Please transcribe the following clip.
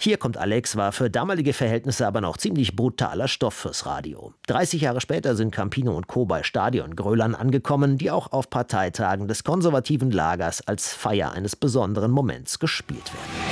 Hier kommt Alex war für damalige Verhältnisse aber noch ziemlich brutaler Stoff fürs Radio. 30 Jahre später sind Campino und Co. bei Stadiongrölern angekommen, die auch auf Parteitagen des konservativen Lagers als Feier eines besonderen Moments gespielt werden.